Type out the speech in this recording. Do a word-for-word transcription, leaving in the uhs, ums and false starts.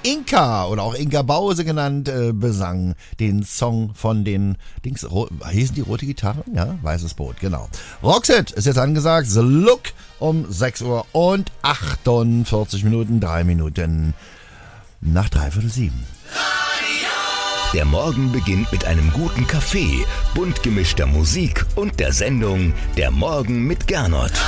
Inka oder auch Inka Bause genannt, äh, besang den Song von den Dings, ro- hießen die Rote Gitarren? Ja, Weißes Boot, genau. Roxette ist jetzt angesagt, The Look um sechs Uhr und achtundvierzig Minuten, drei Minuten nach dreiviertel sieben. Der Morgen beginnt mit einem guten Kaffee, bunt gemischter Musik und der Sendung Der Morgen mit Gernot.